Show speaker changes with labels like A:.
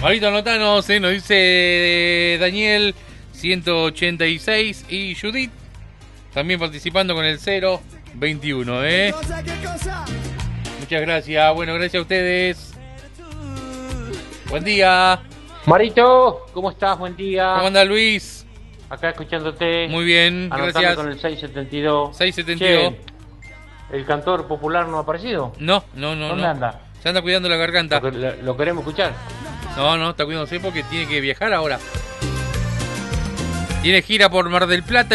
A: Marito, anotanos, nos dice Daniel 186 y Judith también participando con el 021, Muchas gracias, bueno, gracias a ustedes. Buen día.
B: Marito, ¿cómo estás? Buen día.
A: ¿Cómo anda Luis?
B: Acá escuchándote.
A: Muy bien,
B: anotando
A: gracias.
B: Con el 672.
A: 672.
B: Che, ¿el cantor popular no ha aparecido?
A: No.
B: ¿Dónde anda?
A: Se anda cuidando la garganta.
B: Lo queremos escuchar.
A: No, está cuidándose porque tiene que viajar ahora. Tiene gira por Mar del Plata.